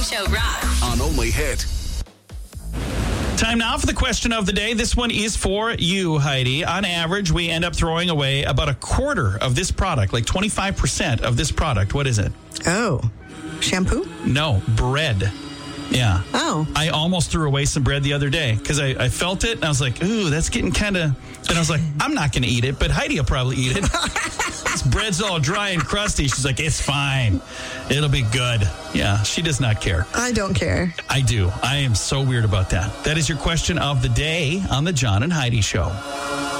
Show rocks. On Only Hit. Time now for the question of the day. This one is for you, Heidi. On average, we end up throwing away about a quarter of this product, like 25% of this product. What is it? Oh, shampoo? No, bread. Yeah. Oh. I almost threw away some bread the other day because I felt it and I was like, ooh, that's getting kind of... And I was like, I'm not going to eat it, but Heidi will probably eat it. This bread's all dry and crusty. She's like, it's fine. It'll be good. Yeah, she does not care. I don't care. I do. I am so weird about that. That is your question of the day on the John and Heidi Show.